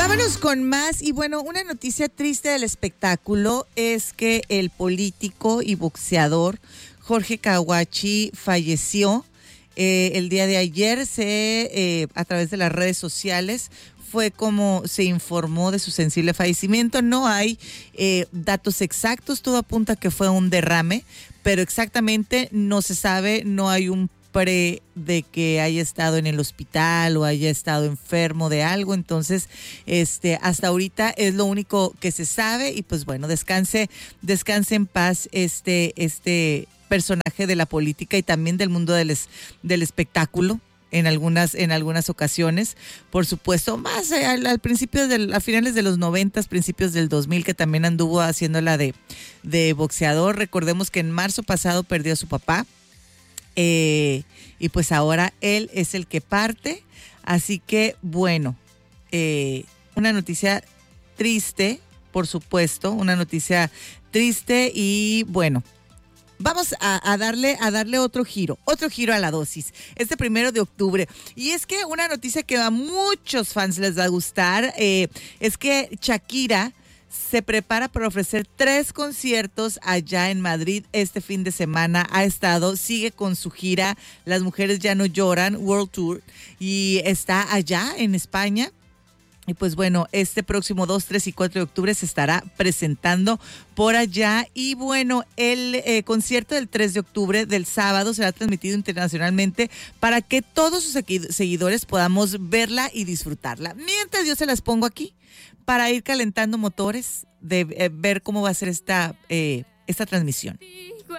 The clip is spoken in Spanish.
Vámonos con más. Y bueno, una noticia triste del espectáculo es que el político y boxeador Jorge Kawachi falleció el día de ayer. A través de las redes sociales fue como se informó de su sensible fallecimiento. No hay datos exactos, todo apunta a que fue un derrame, pero exactamente no se sabe, no hay un de que haya estado en el hospital o haya estado enfermo de algo. Entonces, hasta ahorita es lo único que se sabe. Y pues bueno, descanse en paz este personaje de la política y también del mundo del espectáculo en algunas ocasiones, por supuesto, más al principio a finales de los 90, principios del 2000, que también anduvo haciéndola de boxeador. Recordemos que en marzo pasado perdió a su papá. Y pues ahora él es el que parte. Así que bueno, una noticia triste, por supuesto, una noticia triste. Y bueno, vamos a darle otro giro a la dosis, 1 de octubre. Y es que una noticia que a muchos fans les va a gustar, es que Shakira se prepara para ofrecer 3 conciertos allá en Madrid este fin de semana. Sigue con su gira Las Mujeres Ya No Lloran World Tour y está allá en España. Y pues bueno, este próximo 2, 3 y 4 de octubre se estará presentando por allá. Y bueno, el concierto del 3 de octubre, del sábado, será transmitido internacionalmente para que todos sus seguidores podamos verla y disfrutarla. Mientras yo se las pongo aquí para ir calentando motores de ver cómo va a ser esta transmisión.